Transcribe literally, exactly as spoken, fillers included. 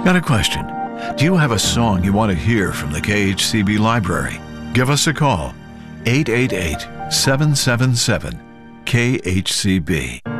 Got a question? Do you have a song you want to hear from the K H C B library? Give us a call, eight eight eight, seven seven seven, K H C B.